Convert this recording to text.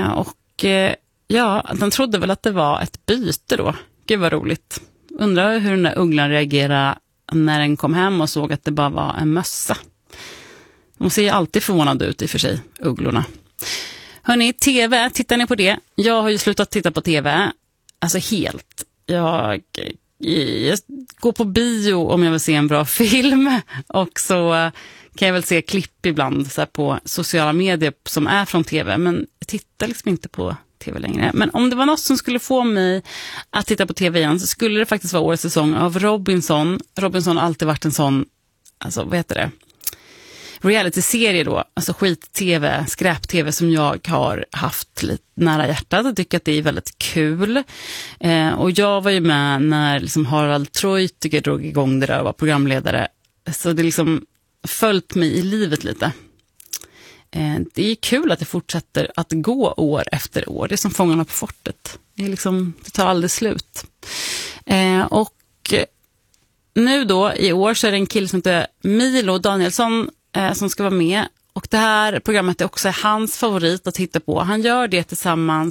Ja, den trodde väl att det var ett byte då. Gud vad roligt. Undrar hur den där ugglan reagerade när den kom hem och såg att det bara var en mössa. De ser ju alltid förvånade ut i och för sig, ugglorna. Hörrni, tv, tittar ni på det? Jag har ju slutat titta på tv. Alltså helt. Jag går på bio om jag vill se en bra film. Och så kan jag väl se klipp ibland så här på sociala medier som är från tv. Men jag tittar liksom inte på tv längre. Men om det var något som skulle få mig att titta på tv igen så skulle det faktiskt vara årets säsong av Robinson. Robinson har alltid varit en sån, alltså vad heter det? Reality-serie då, alltså skit-tv, skräp-tv som jag har haft lite nära hjärtat och tycker att det är väldigt kul. Och jag var ju med när liksom Harald Treutiger drog igång det där och var programledare. Så det liksom följt mig i livet lite. Det är kul att det fortsätter att gå år efter år. Det är som Fångarna på fortet. Det är liksom, det tar aldrig slut. Och nu då i år så är det en kille som heter Milo Danielsson som ska vara med. Och det här programmet är också hans favorit att titta på. Han gör det tillsammans